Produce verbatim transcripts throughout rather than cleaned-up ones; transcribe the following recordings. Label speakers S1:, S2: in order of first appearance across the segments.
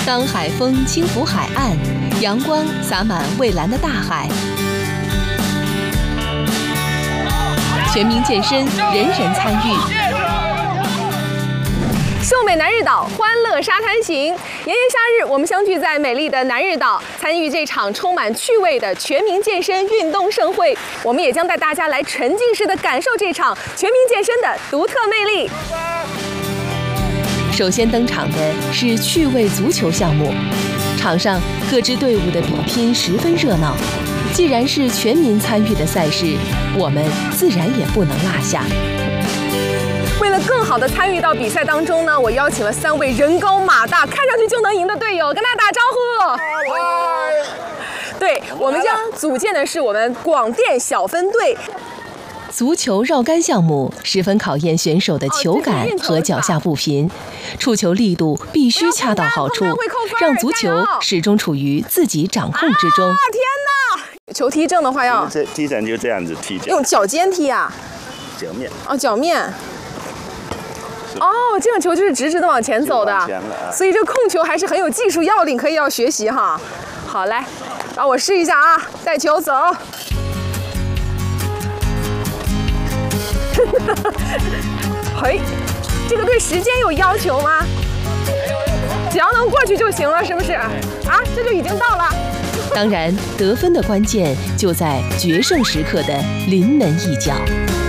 S1: 当海风轻拂海岸，阳光洒满蔚蓝的大海。全民健身，人人参与。
S2: 寿美南日岛欢乐沙滩行，炎炎夏日，我们相聚在美丽的南日岛，参与这场充满趣味的全民健身运动盛会。我们也将带大家来沉浸式的感受这场全民健身的独特魅力。
S1: 首先登场的是趣味足球项目，场上各支队伍的比拼十分热闹。既然是全民参与的赛事，我们自然也不能落下。
S2: 为了更好的参与到比赛当中呢，我邀请了三位人高马大、看上去就能赢的队友，跟大家打招呼。对，我们将组建的是我们广电小分队。
S1: 足球绕杆项目十分考验选手的球感和脚下步频，触球力度必须恰到好处，让足球始终处于自己掌控之中。
S2: 啊天哪！球踢正的话要
S3: 这踢正就这样子踢脚，
S2: 用脚尖踢啊。
S3: 脚面。
S2: 哦，脚面。哦，这个球就是直直的往前走的，
S3: 往前了啊，
S2: 所以这个控球还是很有技术要领，可以要学习哈。好，来，让我试一下啊，带球走。嘿，这个对时间有要求吗？只要能过去就行了，是不是？啊，这就已经到了。
S1: 当然，得分的关键就在决胜时刻的临门一脚。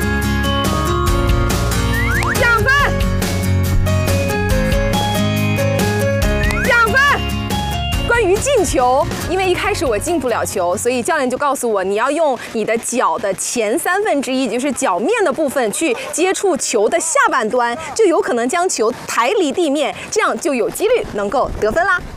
S2: 奖分，奖分。关于进球，因为一开始我进不了球，所以教练就告诉我，你要用你的脚的前三分之一，也就是脚面的部分去接触球的下半端，就有可能将球抬离地面，这样就有几率能够得分啦。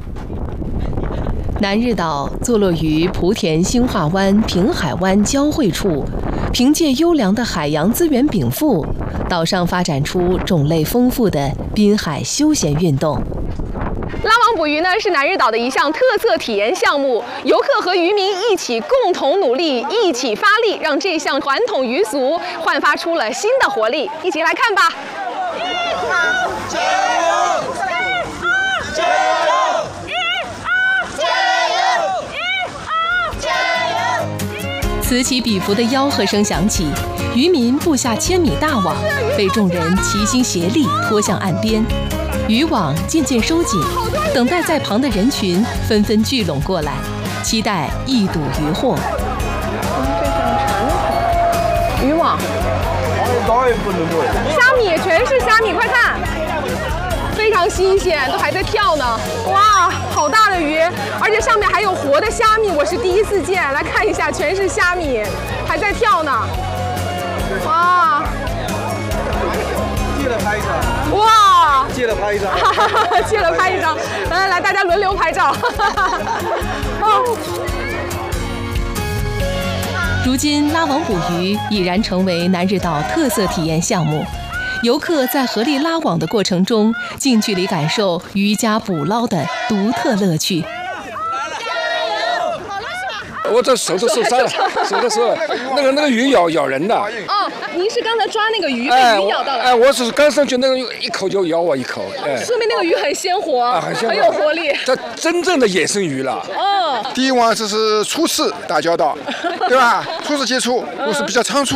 S1: 南日岛坐落于莆田兴化湾、平海湾交汇处，凭借优良的海洋资源禀赋，岛上发展出种类丰富的滨海休闲运动。
S2: 拉网捕鱼呢是南日岛的一项特色体验项目，游客和渔民一起共同努力，一起发力，让这项传统渔俗焕发出了新的活力。一起来看吧！加油！加油！一二，加油！一二，加油！
S1: 此起彼伏的吆喝声响起，渔民布下千米大网，被众人齐心协力拖向岸边。渔网渐渐收紧，等待在旁的人群纷纷聚拢过来，期待一睹渔获。
S2: 非常传统，渔网，虾米全是虾米，快看，非常新鲜，都还在跳呢。哇，好大的鱼，而且上面还有活的虾米，我是第一次见。来看一下，全是虾米，还在跳呢。哇！记得拍一张。哇！借了拍一张，借了拍一张，来来，大家轮流拍照。哦，
S1: 如今拉网捕鱼已然成为南日岛特色体验项目，游客在合力拉网的过程中，近距离感受渔家捕捞的独特乐趣。
S4: 我这手都受伤了，手都受了，那个那个鱼咬咬人的。
S2: 哦，您是刚才抓那个鱼，被鱼咬到了。
S4: 哎，我是刚上去，那个一口就咬我一口。哎，
S2: 说明那个鱼很鲜活，啊、
S4: 很鲜活，
S2: 很有活力。
S4: 这真正的野生鱼了。
S2: 哦，
S5: 第一网这是初次打交道，对吧？初次接触，我是比较仓促。